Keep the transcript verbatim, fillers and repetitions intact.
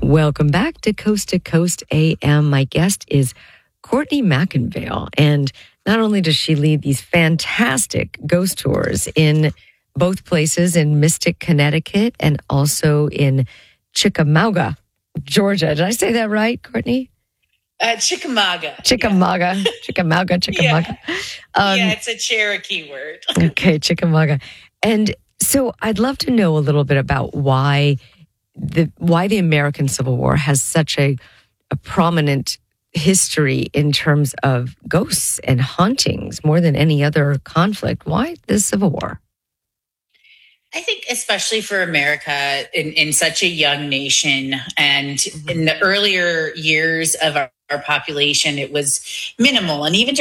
Welcome back to Coast to Coast A M. My guest is Courtney McIngvale. And not only does she lead these fantastic ghost tours in both places, in Mystic, Connecticut, and also in Chickamauga, Georgia. Did I say that right, Courtney? Uh, Chickamauga. Chickamauga. Yeah. Chickamauga, Chickamauga. Yeah. Um, yeah, it's a Cherokee word. Okay, Chickamauga. And so I'd love to know a little bit about why the why the American Civil War has such a, a prominent history in terms of ghosts and hauntings more than any other conflict. Why the Civil War? I think especially for America in, in such a young nation, and mm-hmm. in the earlier years of our, our population, it was minimal. And even